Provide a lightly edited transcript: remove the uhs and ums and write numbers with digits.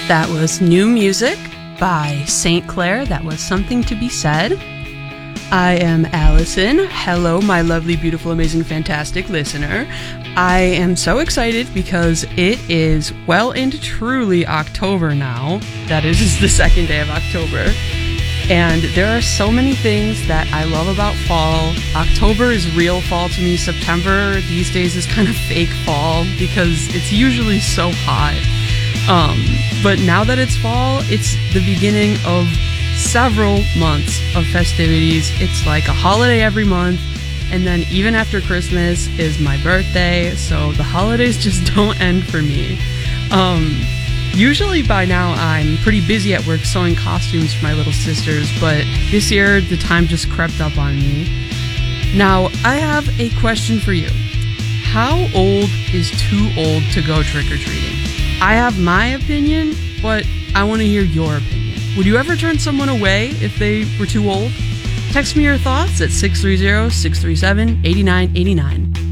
That was new music by St. Clair. That was Something to Be Said. I am Allison. Hello, my lovely, beautiful, amazing, fantastic listener. I am so excited because it is well into truly October now. That is the second day of October. And there are so many things that I love about fall. October is real fall to me. September these days is kind of fake fall because it's usually so hot. But now that it's fall, it's the beginning of several months of festivities. It's like a holiday every month. And then even after Christmas is my birthday. So the holidays just don't end for me. Usually by now I'm pretty busy at work sewing costumes for my little sisters, but this year the time just crept up on me. Now, I have a question for you. How old is too old to go trick-or-treating? I have my opinion, but I want to hear your opinion. Would you ever turn someone away if they were too old? Text me your thoughts at 630-637-8989.